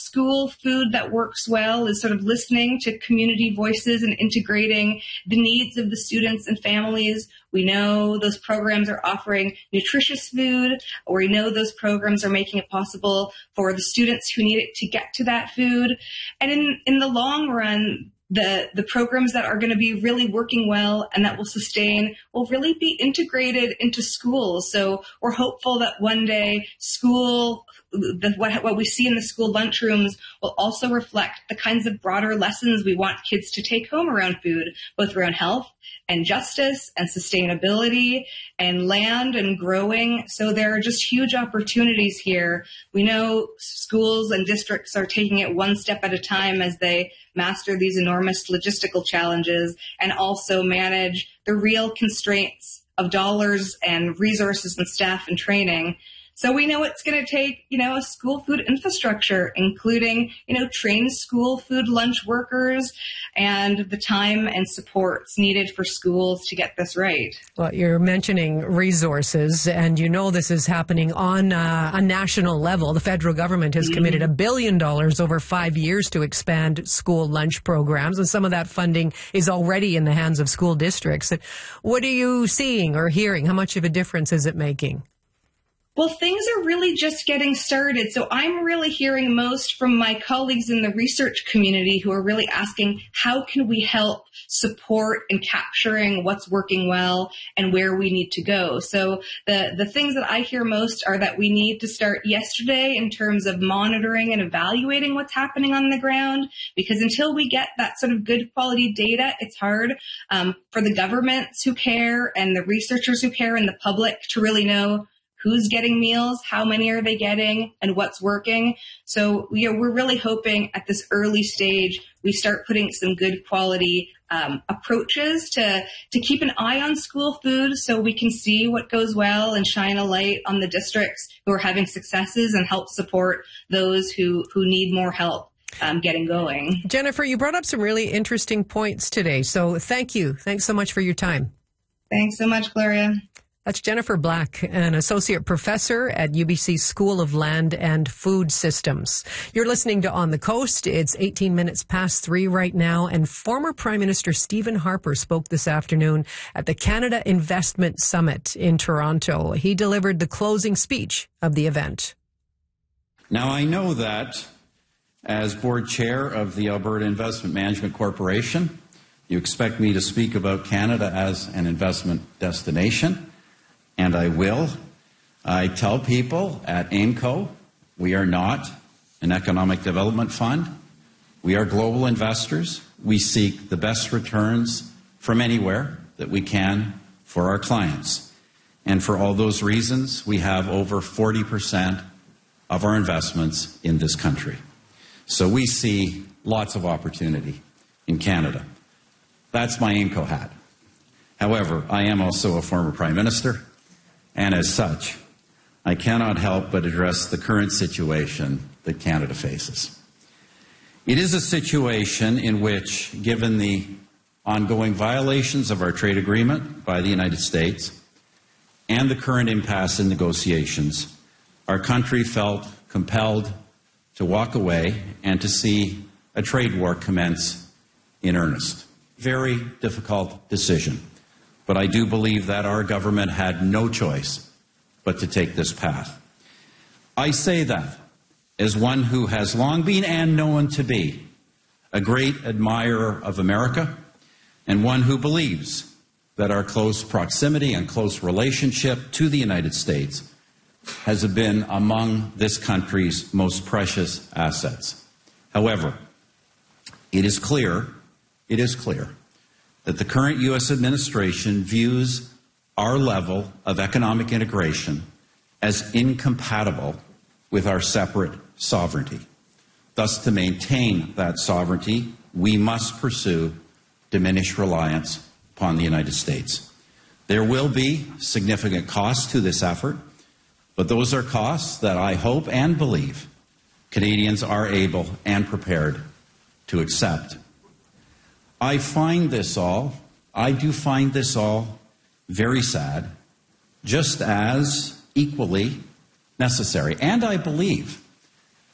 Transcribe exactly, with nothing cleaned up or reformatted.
school food that works well is sort of listening to community voices and integrating the needs of the students and families. We know those programs are offering nutritious food, or we know those programs are making it possible for the students who need it to get to that food. And in, in the long run, the, the programs that are going to be really working well and that will sustain will really be integrated into schools. So we're hopeful that one day school The, what, what we see in the school lunchrooms will also reflect the kinds of broader lessons we want kids to take home around food, both around health and justice and sustainability and land and growing. So there are just huge opportunities here. We know schools and districts are taking it one step at a time as they master these enormous logistical challenges and also manage the real constraints of dollars and resources and staff and training. So we know it's going to take, you know, a school food infrastructure, including, you know, trained school food lunch workers and the time and supports needed for schools to get this right. Well, you're mentioning resources, and you know this is happening on uh, a national level. The federal government has committed a billion dollars over five years to expand school lunch programs, and some of that funding is already in the hands of school districts. What are you seeing or hearing? How much of a difference is it making? Well, things are really just getting started. So I'm really hearing most from my colleagues in the research community who are really asking, how can we help support in capturing what's working well and where we need to go? So the, the things that I hear most are that we need to start yesterday in terms of monitoring and evaluating what's happening on the ground, because until we get that sort of good quality data, it's hard um, for the governments who care and the researchers who care and the public to really know who's getting meals, how many are they getting, and what's working. So you know, we're really hoping at this early stage we start putting some good quality um, approaches to, to keep an eye on school food so we can see what goes well and shine a light on the districts who are having successes and help support those who, who need more help um, getting going. Jennifer, you brought up some really interesting points today, so thank you. Thanks so much for your time. Thanks so much, Gloria. That's Jennifer Black, an associate professor at U B C School of Land and Food Systems. You're listening to On the Coast. It's eighteen minutes past three right now, and former Prime Minister Stephen Harper spoke this afternoon at the Canada Investment Summit in Toronto. He delivered the closing speech of the event. Now, I know that as board chair of the Alberta Investment Management Corporation, you expect me to speak about Canada as an investment destination. And I will. I tell people at AIMCO, we are not an economic development fund. We are global investors. We seek the best returns from anywhere that we can for our clients. And for all those reasons, we have over forty percent of our investments in this country. So we see lots of opportunity in Canada. That's my AIMCO hat. However, I am also a former Prime Minister. And as such, I cannot help but address the current situation that Canada faces. It is a situation in which, given the ongoing violations of our trade agreement by the United States and the current impasse in negotiations, our country felt compelled to walk away and to see a trade war commence in earnest. Very difficult decision. But I do believe that our government had no choice but to take this path. I say that as one who has long been and known to be a great admirer of America and one who believes that our close proximity and close relationship to the United States has been among this country's most precious assets. However, it is clear, it is clear that the current U S administration views our level of economic integration as incompatible with our separate sovereignty. Thus, to maintain that sovereignty, we must pursue diminished reliance upon the United States. There will be significant costs to this effort, but those are costs that I hope and believe Canadians are able and prepared to accept. I find this all, I do find this all very sad, just as equally necessary. And I believe